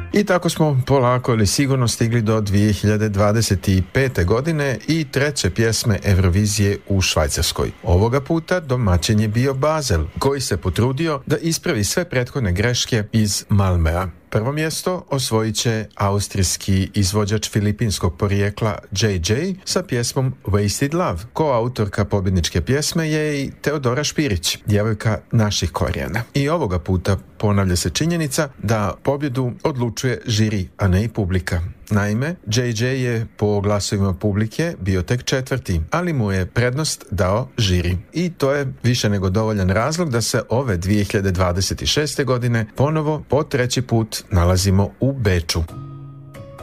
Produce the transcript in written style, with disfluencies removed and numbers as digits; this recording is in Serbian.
I tako smo polako ili sigurno stigli do 2025. godine i treće pjesme Eurovizije u Švajcarskoj. Ovoga puta domaćin je bio Basel, koji se potrudio da ispravi sve prethodne greške iz Malmea. Prvo mjesto osvojit će austrijski izvođač filipinskog porijekla JJ sa pjesmom Wasted Love. Koautorka pobjedničke pjesme je i Teodora Špirić, djevojka naših korijena. I ovoga puta ponavlja se činjenica da pobjedu odlučuje žiri, a ne i publika. Naime, JJ je po glasovima publike bio tek četvrti, ali mu je prednost dao žiri. I to je više nego dovoljan razlog da se ove 2026. godine ponovo po treći put nalazimo u Beču.